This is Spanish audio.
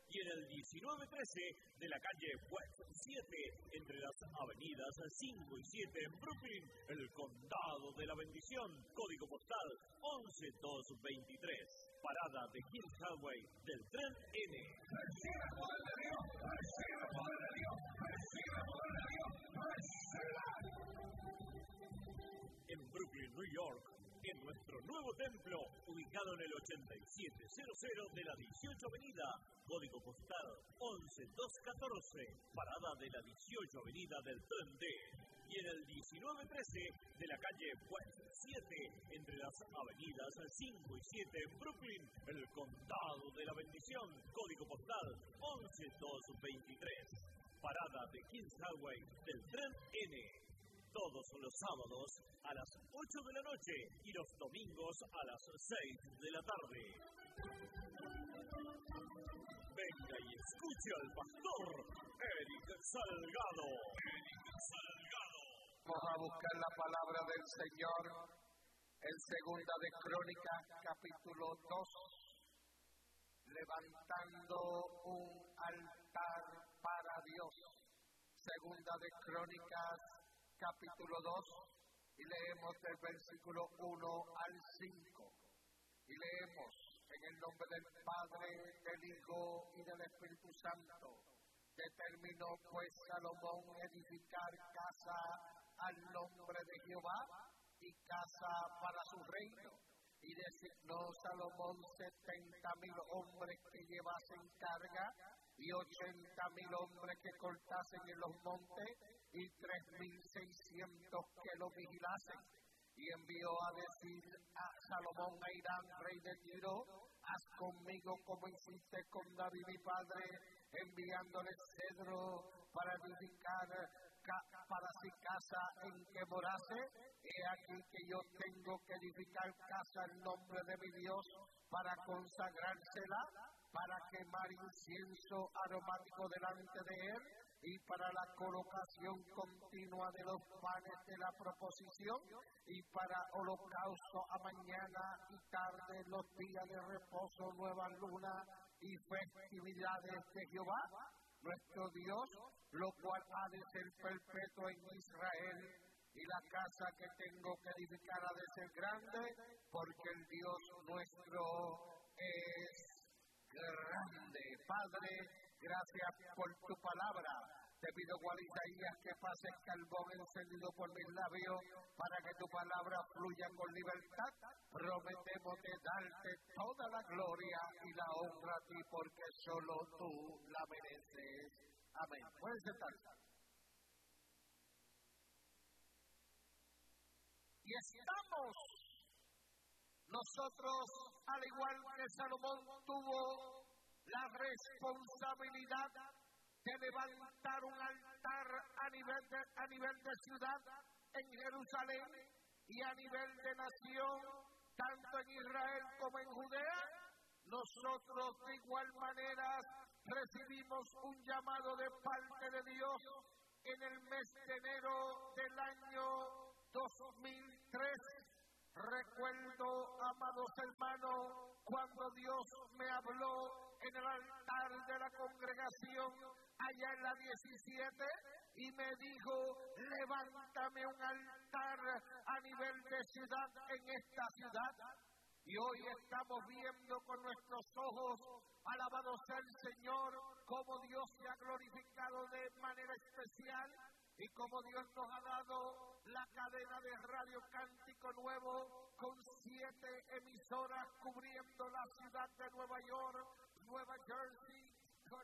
y en el 1913 de la calle West 7, entre las avenidas 5 y 7 en Brooklyn, el Condado de la Bendición, código postal 11223. Parada de Hills Highway del tren N. ¡Recibe poder de Dios! ¡Recibe poder de Dios! ¡Recibe poder de Dios! ¡Recibe! En Brooklyn, New York, en nuestro nuevo templo, ubicado en el 8700 de la 18 Avenida, código postal 11214, parada de la 18 Avenida del tren D. Y en el 1913 de la calle West 7, entre las avenidas 5 y 7 en Brooklyn, el Condado de la Bendición, código postal 11223, parada de Kings Highway del tren N. Todos los sábados a las 8 de la noche y los domingos a las 6 de la tarde. Venga y escuche al pastor Eric Salgado. Vamos a buscar la palabra del Señor en Segunda de Crónicas, capítulo 2, levantando un altar para Dios. Segunda de Crónicas, capítulo 2, y leemos del versículo 1 al 5. Y leemos en el nombre del Padre, del Hijo y del Espíritu Santo. Determinó pues Salomón edificar casa al nombre de Jehová y casa para su reino. Y designó Salomón 70,000 hombres que llevasen carga y 80,000 hombres que cortasen en los montes y 3,600 que lo vigilasen. Y envió a decir a Salomón a Irán, rey de Tiro: haz conmigo como hiciste con David mi padre, enviándole cedro para edificar para sí casa en que morase. He aquí que yo tengo que edificar casa en nombre de mi Dios para consagrársela, para quemar incienso aromático delante de él y para la colocación continua de los panes de la proposición y para holocausto a mañana y tarde, los días de reposo, nueva luna y festividades de Jehová nuestro Dios, lo cual ha de ser perpetuo en Israel, y la casa que tengo que edificar ha de ser grande, porque el Dios nuestro es grande. Padre, gracias por tu palabra. Te pido, cual Isaías, que pases carbón encendido por mis labios para que tu palabra fluya con libertad. Prometemos de darte toda la gloria y la honra a ti, porque solo tú la mereces. Amén. Pueden sentarse. Y estamos nosotros, al igual que Salomón tuvo la responsabilidad de levantar un altar a nivel de ciudad en Jerusalén y a nivel de nación, tanto en Israel como en Judea. Nosotros de igual manera recibimos un llamado de parte de Dios en el mes de enero del año 2003. Recuerdo, amados hermanos, cuando Dios me habló en el altar de la congregación allá en la 17 y me dijo: levántame un altar a nivel de ciudad en esta ciudad. Y hoy estamos viendo con nuestros ojos, alabado sea el Señor, cómo Dios se ha glorificado de manera especial y cómo Dios nos ha dado la cadena de Radio Cántico Nuevo con 7 emisoras cubriendo la ciudad de Nueva York, Nueva Jersey,